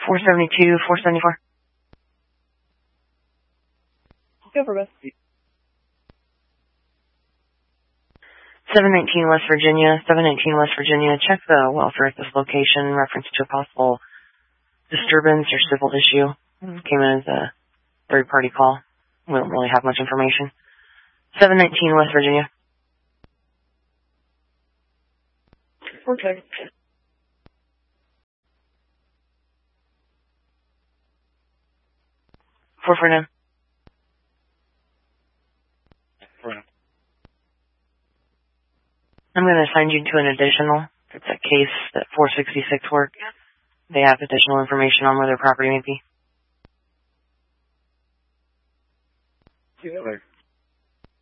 472, 474. Go for West. 719 West Virginia. 719 West Virginia. Check the welfare at this location in reference to a possible disturbance or civil issue. Came in as a third-party call. We don't really have much information. 719 West Virginia. Okay. 449. I'm going to assign you to an additional. It's a case that 466 work. They have additional information on where their property may be. See you later.